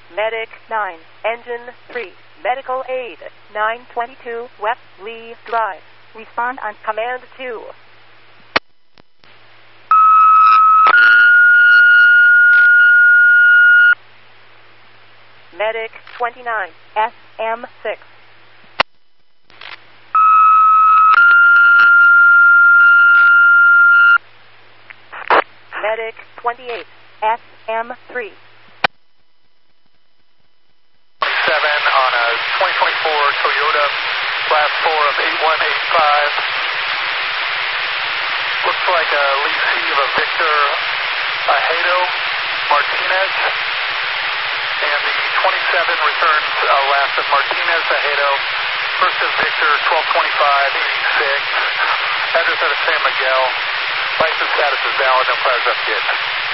Medic 9, Engine 3, Medical Aid, 922 West Lee Drive. Respond on Command 2. Medic 29, SM6. Medic 28, SM3. 27 on a 2024 Toyota Class 4 of 8185. Looks like a leasee of a Victor Ajedo Martinez. And the 27 returns last of Martinez Ajedo. First of Victor 122586. Address out of San Miguel. License status is valid, no priors up yet.